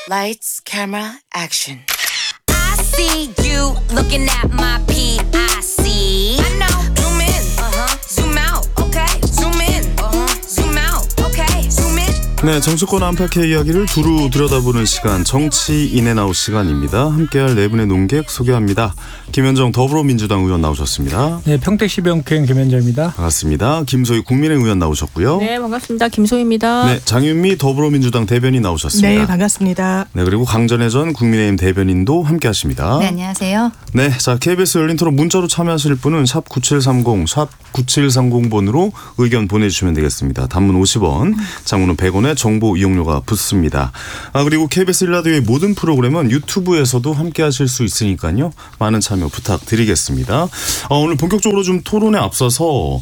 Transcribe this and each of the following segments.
Lights, camera, action. I see you looking at my PIC. I know. Zoom in. Zoom out. Okay. Zoom in. Zoom out. Okay. Zoom in. 네, 정치권 안팎의 이야기를 두루 들여다보는 시간, 정치 인앤아웃 시간입니다. 함께할 네 분의 논객 소개합니다. 김현정 더불어민주당 의원 나오셨습니다. 네, 평택시 병행 김현정입니다. 반갑습니다. 김소희 국민의힘 의원 나오셨고요. 네, 반갑습니다. 김소희입니다. 네, 장윤미 더불어민주당 대변인 나오셨습니다. 네, 반갑습니다. 네, 그리고 강전혜 전 국민의힘 대변인도 함께하십니다. 네, 안녕하세요. 네, 자 KBS 열린 토론 문자로 참여하실 분은 샵 9730, 샵 9730번으로 의견 보내주시면 되겠습니다. 단문 50원, 장문은 100원의 정보 이용료가 붙습니다. 그리고 KBS 1라디오의 모든 프로그램은 유튜브에서도 함께하실 수 있으니까요. 많은 참여 부탁드리겠습니다. 오늘 본격적으로 좀 토론에 앞서서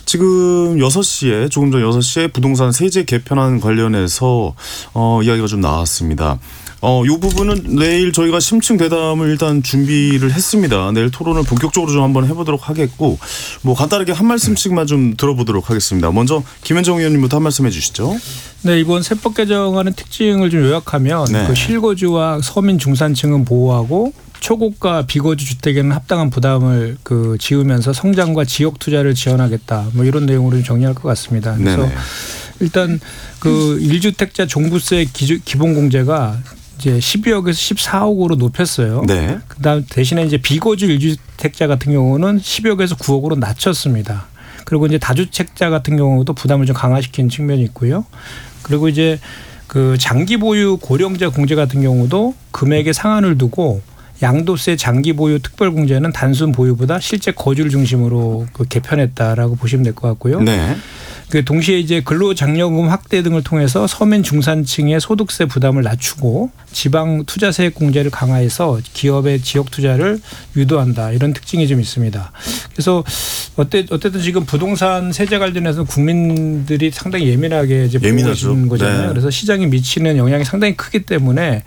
지금 6시에 조금 전 6시에 부동산 세제 개편안 관련해서 이야기가 좀 나왔습니다. 이 부분은 내일 저희가 심층 대담을 일단 준비를 했습니다. 내일 토론을 본격적으로 좀 한번 해보도록 하겠고, 뭐 간단하게 한 말씀씩만 좀 들어보도록 하겠습니다. 먼저 김현정 의원님부터 한 말씀 해주시죠. 네, 이번 세법 개정안의 특징을 좀 요약하면 네. 그 실거주와 서민 중산층은 보호하고 초고가 비거주 주택에는 합당한 부담을 지으면서 성장과 지역 투자를 지원하겠다. 뭐 이런 내용으로 좀 정리할 것 같습니다. 그래서 네네. 일단 그 1주택자 종부세 기본 공제가 이제 12억에서 14억으로 높였어요. 네. 그다음 대신에 이제 비거주 1주택자 같은 경우는 10억에서 9억으로 낮췄습니다. 그리고 이제 다주택자 같은 경우도 부담을 좀 강화시킨 측면이 있고요. 그리고 이제 그 장기 보유 고령자 공제 같은 경우도 금액의 상한을 두고 양도세 장기 보유 특별 공제는 단순 보유보다 실제 거주를 중심으로 개편했다라고 보시면 될 것 같고요. 네. 그 동시에 이제 근로장려금 확대 등을 통해서 서민 중산층의 소득세 부담을 낮추고 지방 투자세 공제를 강화해서 기업의 지역 투자를 유도한다, 이런 특징이 좀 있습니다. 그래서 어쨌든 지금 부동산 세제 관련해서 국민들이 상당히 예민하게 이제 보고 계시는 거잖아요. 네. 그래서 시장에 미치는 영향이 상당히 크기 때문에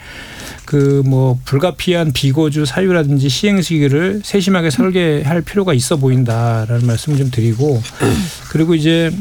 그 뭐 불가피한 비거주 사유라든지 시행 시기를 세심하게 설계할 필요가 있어 보인다라는 말씀을 좀 드리고, 그리고 이제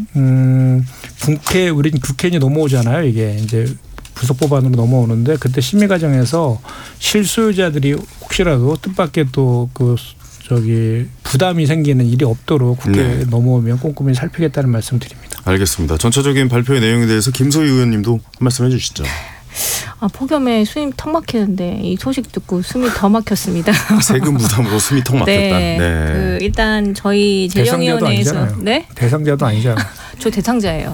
우린 국회에 넘어오잖아요. 이게 이제 부속 법안으로 넘어오는데 그때 심의 과정에서 실소유자들이 혹시라도 뜻밖의 또 부담이 생기는 일이 없도록 국회에 네. 넘어오면 꼼꼼히 살피겠다는 말씀 드립니다. 알겠습니다. 전체적인 발표의 내용에 대해서 김소희 의원님도 한 말씀 해주시죠. 폭염에 숨이 턱 막히는데 이 소식 듣고 숨이 더 막혔습니다. 세금 부담으로 숨이 턱 막혔다. 네. 네. 일단 저희 대상자도 재정위원회에서 아니잖아요. 네? 대상자도 아니잖아요. 저 대상자예요.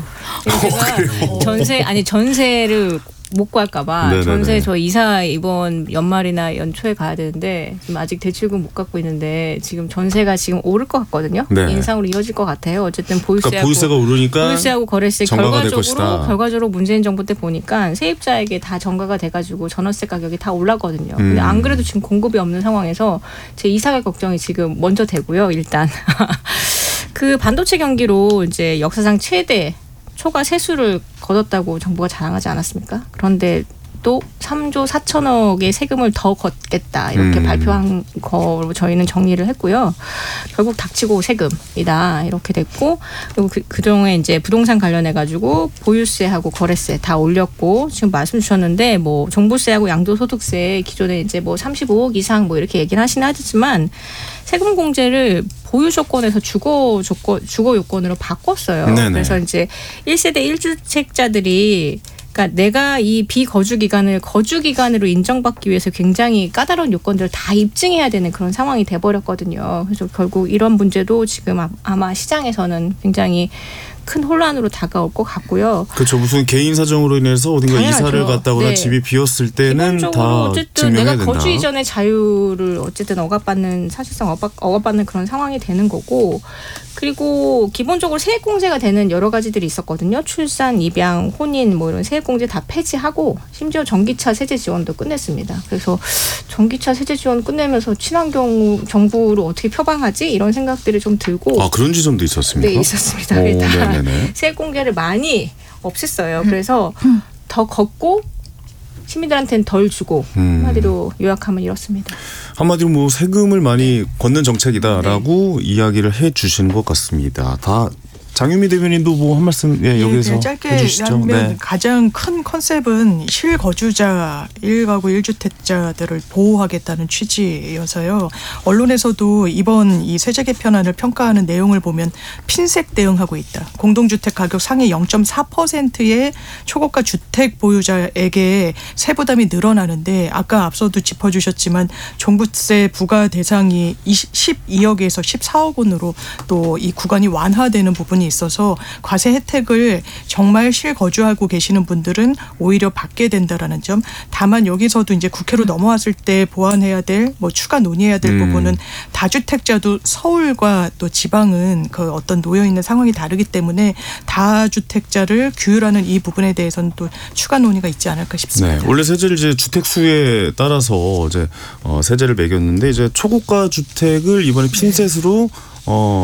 제가 전세를 못 구할까봐 네네네. 전세 저 이사 이번 연말이나 연초에 가야 되는데 지금 아직 대출금 못 갖고 있는데 지금 전세가 지금 오를 것 같거든요. 네. 인상으로 이어질 것 같아요. 어쨌든 그러니까 보유세가 오르니까 보유세하고 거래세 정가가 될 것이다. 결과적으로 문재인 정부 때 보니까 세입자에게 다 정가가 돼가지고 전월세 가격이 다 올랐거든요. 근데 안 그래도 지금 공급이 없는 상황에서 제 이사갈 걱정이 지금 먼저 되고요. 일단 그 반도체 경기로 이제 역사상 최대 초과 세수를 거뒀다고 정부가 자랑하지 않았습니까? 그런데 또 3조 4천억의 세금을 더 걷겠다, 이렇게 발표한 거로 저희는 정리를 했고요. 결국 닥치고 세금이다, 이렇게 됐고, 그리고 그동안에 이제 부동산 관련해 가지고 보유세하고 거래세 다 올렸고, 지금 말씀 주셨는데 뭐 종부세하고 양도소득세 기존에 이제 뭐 35억 이상 뭐 이렇게 얘기를 하시긴 하지만 세금 공제를 보유 조건에서 주거 요건으로 바꿨어요. 네네. 그래서 이제 1세대 1주택자들이 그러니까 내가 이 비거주 기간을 거주 기간으로 인정받기 위해서 굉장히 까다로운 요건들을 다 입증해야 되는 그런 상황이 돼버렸거든요. 그래서 결국 이런 문제도 지금 아마 시장에서는 굉장히 큰 혼란으로 다가올 것 같고요. 그렇죠. 무슨 개인 사정으로 인해서 어딘가 당연하죠. 이사를 갔다거나 네. 집이 비었을 때는 기본적으로 다 어쨌든 증명해야 내가 된다. 거주 이전의 자유를 어쨌든 사실상 억압받는 그런 상황이 되는 거고, 그리고 기본적으로 세액공제가 되는 여러 가지들이 있었거든요. 출산, 입양, 혼인 뭐 이런 세액공제 다 폐지하고 심지어 전기차 세제 지원도 끝냈습니다. 그래서 전기차 세제 지원 끝내면서 친환경 정부로 어떻게 표방하지? 이런 생각들이 좀 들고. 그런 지점도 있었습니까? 네, 있었습니다. 오, 일단 네네네. 세액공제를 많이 없앴어요. 그래서 더 걷고 시민들한테는 덜 주고, 한마디로 요약하면 이렇습니다. 한마디로 뭐 세금을 많이 걷는 정책이다라고 이야기를 해 주시는 것 같습니다. 다 장유미 대변인도 뭐 한 말씀 여기서 그냥 짧게 해주시죠. 하면 네. 가장 큰 컨셉은 실거주자 1가구 1주택자들을 보호하겠다는 취지여서요. 언론에서도 이번 이 세제 개편안을 평가하는 내용을 보면 핀셋 대응하고 있다. 공동주택 가격 상위 0.4%의 초고가 주택 보유자에게 세부담이 늘어나는데 아까 앞서도 짚어주셨지만 종부세 부과 대상이 12억에서 14억 원으로 또 이 구간이 완화되는 부분이 있어서 과세 혜택을 정말 실거주하고 계시는 분들은 오히려 받게 된다라는 점. 다만 여기서도 이제 국회로 넘어왔을 때 보완해야 될 뭐 추가 논의해야 될 부분은 다주택자도 서울과 또 지방은 그 어떤 놓여 있는 상황이 다르기 때문에 다주택자를 규율하는 이 부분에 대해서는 또 추가 논의가 있지 않을까 싶습니다. 네, 원래 세제를 이제 주택 수에 따라서 이제 세제를 매겼는데 이제 초고가 주택을 이번에 핀셋으로